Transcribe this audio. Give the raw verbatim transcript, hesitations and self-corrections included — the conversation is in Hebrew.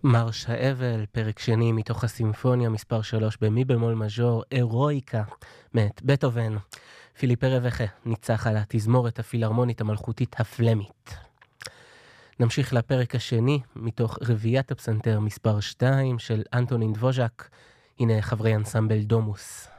מרש האבל, פרק שני מתוך הסימפוניה מספר שלוש במי במול מז'ור, אירויקה, מאת בטהובן. פיליפה רווחה ניצח על התזמורת הפילהרמונית המלכותית הפלמית. נמשיך לפרק השני מתוך רביעיית הפסנתר מספר שתיים של אנטונין דבוז'ק. הנה חברי אנסמבל דומוס.